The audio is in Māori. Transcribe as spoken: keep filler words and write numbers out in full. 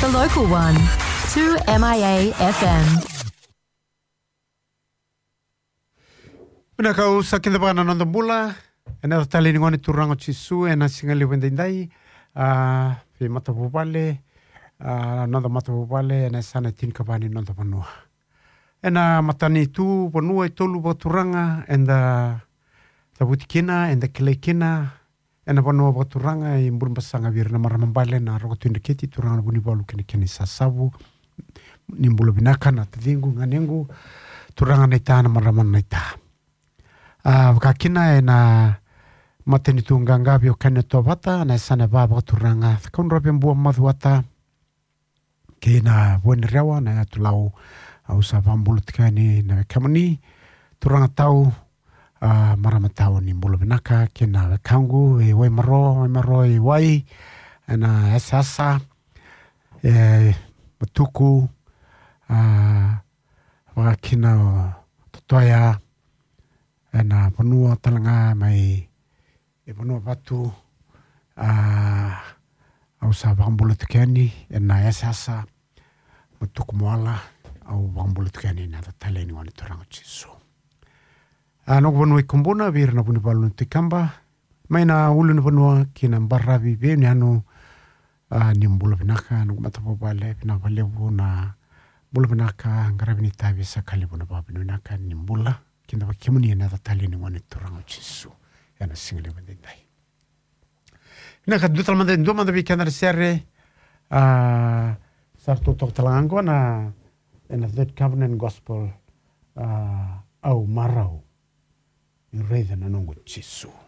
the local one, two M I A F M. Mina kau sakinda bana nanda bula, ena tali ni ngoni turango chisu, ena singali wendindai, ah, fi matapupale, ah, nanda matapupale, ena sana tin kabani nanda panua. Ena matani tu panua i tolu ba turanga, enda tabuti kina, enda kilei kina, ena panua ba turanga i mburu basanga vir na maramambale na rokotu indiketi turanga na buni balu kene kene sasabu, ni mbulu binaka na tadingu nganengu, turanga na ita na maraman na ita. Uh, wakakina e na mateni tunganga bio kane tobata na sana baba turanga kaun rabi mbua madhuata ke na buene rewa na tulau au sa vambulu tikani na kamani turanga tau uh, marama tau ni mbulu binaka ke na kangu e wai maro wai maro e wai na esasa e matuku uh, wakakina totoya na panua talanga mai e panua batu uh, au sa vambulu tikani e na esasa matuku moala au vambulu tikani na tatale ni wani turanga chisu. Uh, Nogu panua i kumbuna vira na puni palu tikamba mai na ulu ni panua kina mbarabi be ni anu uh, ni mbulu binaka nogu matapopale pina palevu na mbulu binaka ngarabi ni tabi sa kalibu na babi binaka ni mbula kinda wakimuni ya nada tali ni wani turango chisu ya na singili wendindai. Ina ka dutal manda ndo manda bika na sere uh, sarto tok talango na ina Third Covenant Gospel uh, au marau in reitha na nongo chisu.